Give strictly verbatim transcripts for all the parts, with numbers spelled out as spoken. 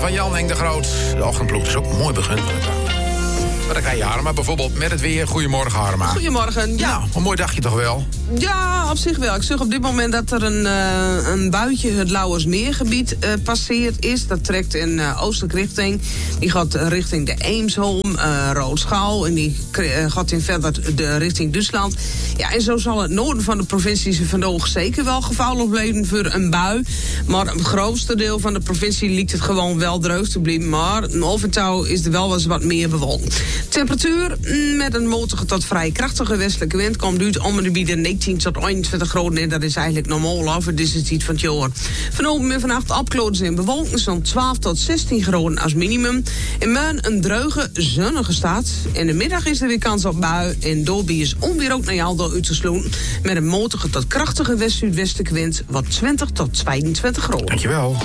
van Jan Henk de Groot. De ochtendploeg is ook mooi begin. Maar dan ga je Harma bijvoorbeeld met het weer. Goedemorgen Harma. Goedemorgen, ja. Nou, een mooi dagje toch wel? Ja, op zich wel. Ik zeg op dit moment dat er een, uh, een buitje het Lauwersmeergebied uh, passeert is. Dat trekt in uh, oostelijke richting. Die gaat richting de Eemsholm, uh, Roodschouw. En die uh, gaat in verder de richting Duitsland. Ja, en zo zal het noorden van de provincie vandaag zeker wel gevaarlijk blijven voor een bui. Maar het grootste deel van de provincie lijkt het gewoon wel droog te blijven. Maar af en toe is er wel eens wat meer bewolkt. Temperatuur met een matige tot vrij krachtige westelijke wind komt uit om de bieden negentien tot eenentwintig graden. En dat is eigenlijk normaal over deze tijd van het jaar. Vanochtend en vannacht opklaringen en bewolking zo'n twaalf tot zestien graden als minimum. In Meun een dreuge, zonnige stad. In de middag is er weer kans op bui. En Dorby is onweer ook naar Jaldo uit te sloen. Met een matige tot krachtige west-zuidwestelijke wind. Wat twintig tot tweeëntwintig graden. Dankjewel.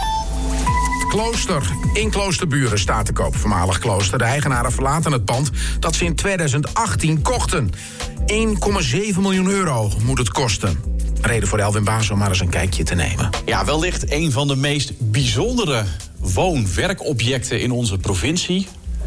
Klooster in Kloosterburen staat te koop. Voormalig klooster. De eigenaren verlaten het pand dat ze in tweeduizend achttien kochten. één komma zeven miljoen euro moet het kosten. Reden voor Elwin Baas om maar eens een kijkje te nemen. Ja, wellicht een van de meest bijzondere woon-werkobjecten in onze provincie.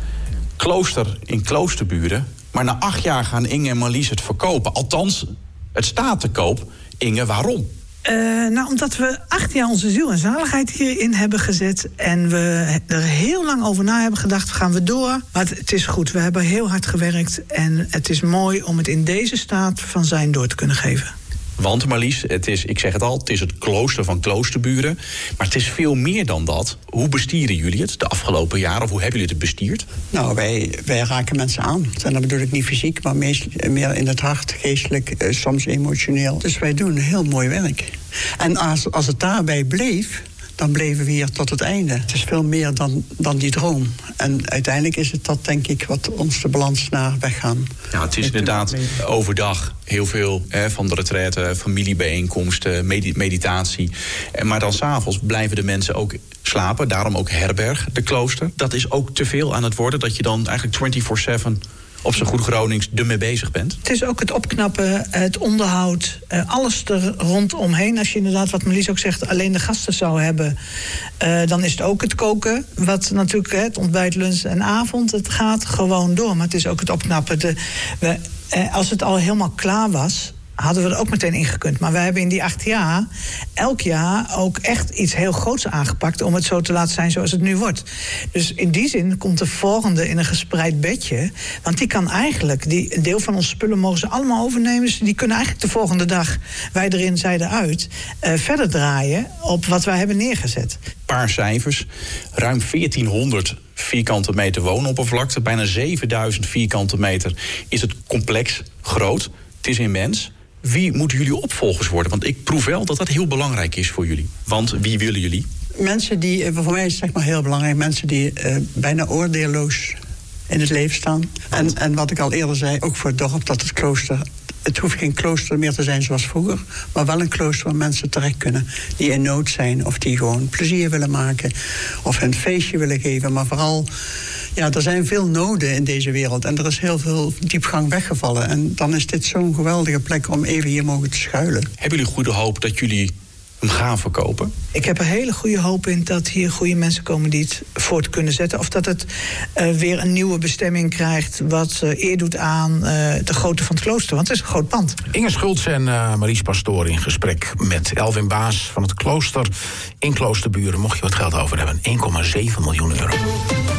Klooster in Kloosterburen. Maar na acht jaar gaan Inge en Marlies het verkopen. Althans, het staat te koop. Inge, waarom? Uh, nou, omdat we acht jaar onze ziel en zaligheid hierin hebben gezet. En we er heel lang over na hebben gedacht, gaan we door. Maar het, het is goed, we hebben heel hard gewerkt. En het is mooi om het in deze staat van zijn door te kunnen geven. Want Marlies, het is, ik zeg het al, het is het klooster van Kloosterburen. Maar het is veel meer dan dat. Hoe bestieren jullie het de afgelopen jaren? Of hoe hebben jullie het bestuurd? Nou, wij, wij raken mensen aan. En dat bedoel ik niet fysiek, maar meest, meer in het hart, geestelijk, eh, soms emotioneel. Dus wij doen heel mooi werk. En als, als het daarbij bleef, dan bleven we hier tot het einde. Het is veel meer dan, dan die droom. En uiteindelijk is het dat, denk ik, wat ons de balans naar weggaan. Ja, het is inderdaad overdag heel veel hè, van de retraite, familiebijeenkomsten, med- meditatie. Maar dan 's avonds blijven de mensen ook slapen. Daarom ook herberg, de klooster. Dat is ook te veel aan het worden, dat je dan eigenlijk vierentwintig zeven... op zijn goed Gronings ermee bezig bent? Het is ook het opknappen, het onderhoud, alles er rondomheen. Als je inderdaad, wat Marlies ook zegt, alleen de gasten zou hebben, Uh, dan is het ook het koken. Wat natuurlijk, het ontbijt, lunch en avond, het gaat gewoon door. Maar het is ook het opknappen. De, we, uh, als het al helemaal klaar was, hadden we er ook meteen in gekund. Maar wij hebben in die acht jaar elk jaar ook echt iets heel groots aangepakt om het zo te laten zijn zoals het nu wordt. Dus in die zin komt de volgende in een gespreid bedje. Want die kan eigenlijk, die, een deel van onze spullen mogen ze allemaal overnemen. Dus die kunnen eigenlijk de volgende dag, wij erin, zij eruit, uh, verder draaien op wat wij hebben neergezet. Een paar cijfers. Ruim veertienhonderd vierkante meter woonoppervlakte. Bijna zevenduizend vierkante meter is het complex groot. Het is immens. Wie moeten jullie opvolgers worden? Want ik proef wel dat dat heel belangrijk is voor jullie. Want wie willen jullie? Mensen die, voor mij is het zeg maar heel belangrijk, mensen die uh, bijna oordeelloos in het leven staan. En, en wat ik al eerder zei, ook voor het dorp, dat het klooster, het hoeft geen klooster meer te zijn zoals vroeger, maar wel een klooster waar mensen terecht kunnen die in nood zijn of die gewoon plezier willen maken of een feestje willen geven. Maar vooral, ja, er zijn veel noden in deze wereld en er is heel veel diepgang weggevallen. En dan is dit zo'n geweldige plek om even hier mogen te schuilen. Hebben jullie goede hoop dat jullie hem gaan verkopen? Ik heb er hele goede hoop in dat hier goede mensen komen die het voort kunnen zetten. Of dat het uh, weer een nieuwe bestemming krijgt wat uh, eer doet aan uh, de grootte van het klooster. Want het is een groot pand. Inge Schultz en uh, Marlies Pastoor in gesprek met Elwin Baas van het klooster in Kloosterburen. Mocht je wat geld over hebben, één komma zeven miljoen euro.